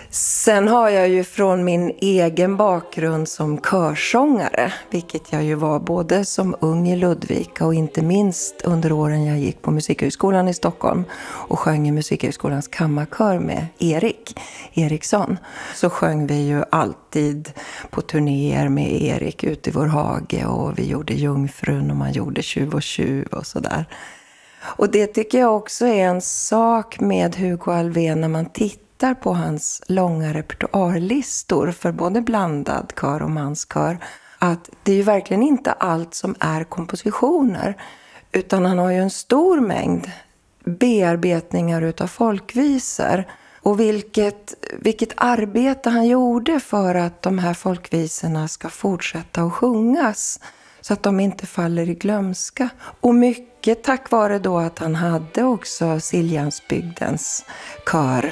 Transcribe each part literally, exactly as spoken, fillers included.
Sen har jag ju från min egen bakgrund som körsångare, vilket jag ju var både som ung i Ludvika och inte minst under åren jag gick på Musikhögskolan i Stockholm och sjöng i Musikhögskolans kammarkör med Erik Eriksson. Så sjöng vi ju alltid på turnéer med Erik ute i vår hage, och vi gjorde Jungfrun och man gjorde Tjuv och tjuv och sådär. Och det tycker jag också är en sak med Hugo Alfvén när man tittar på hans långa repertoarlistor för både blandad kör och manskör, att det är ju verkligen inte allt som är kompositioner, utan han har ju en stor mängd bearbetningar utav folkvisor. Och vilket, vilket arbete han gjorde för att de här folkvisorna ska fortsätta att sjungas så att de inte faller i glömska. Och mycket tack vare då att han hade också Siljansbygdens kör.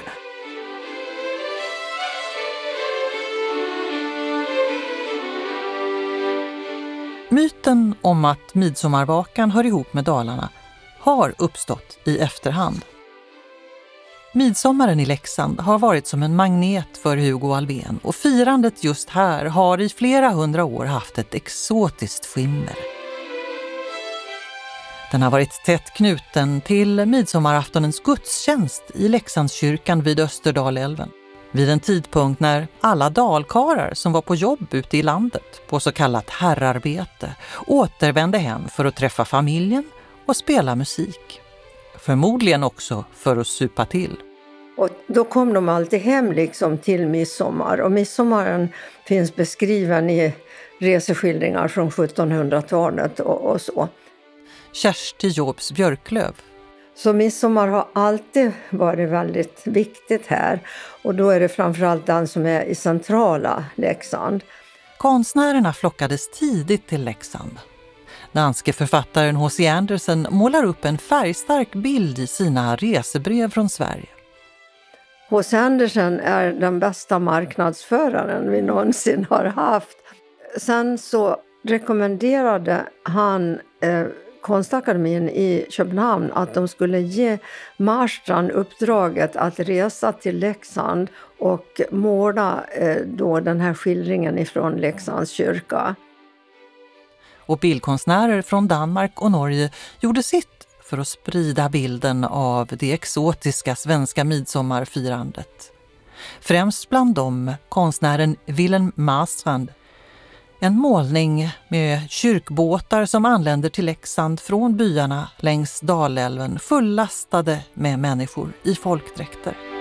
Myten om att midsommarvakan hör ihop med Dalarna har uppstått i efterhand. Midsommaren i Leksand har varit som en magnet för Hugo Alfvén, och firandet just här har i flera hundra år haft ett exotiskt skimmer. Den har varit tätt knuten till midsommaraftonens gudstjänst i Leksandskyrkan vid Österdalälven. Vid en tidpunkt när alla dalkarar som var på jobb ute i landet på så kallat herrarbete återvände hem för att träffa familjen och spela musik. Förmodligen också för att supa till. Och då kom de alltid hem liksom till midsommar. Och midsommaren finns beskriven i reseskildringar från sjuttonhundratalet och, och så. Kersti Jobs Björklöv. Så midsommar har alltid varit väldigt viktigt här. Och då är det framförallt den som är i centrala Leksand. Konstnärerna flockades tidigt till Leksand. Danske författaren H C Andersen målar upp en färgstark bild i sina resebrev från Sverige. H C Andersen är den bästa marknadsföraren vi någonsin har haft. Sen så rekommenderade han eh, Konstakademin i Köpenhamn att de skulle ge Marstrand uppdraget att resa till Leksand och måla eh, då den här skildringen ifrån Leksands kyrka. Och bildkonstnärer från Danmark och Norge gjorde sitt för att sprida bilden av det exotiska svenska midsommarfirandet. Främst bland dem konstnären Willem Marstrand. En målning med kyrkbåtar som anländer till Leksand från byarna längs Dalälven fullastade med människor i folkdräkter.